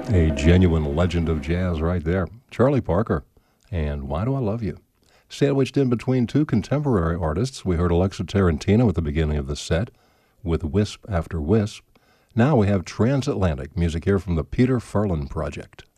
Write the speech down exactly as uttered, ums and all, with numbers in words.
A genuine legend of jazz right there. Charlie Parker. And Why Do I Love You? Sandwiched in between two contemporary artists, we heard Alexa Tarantino at the beginning of the set with Wisp After Wisp. Now we have Transatlantic music here from the Peter Furlan Project.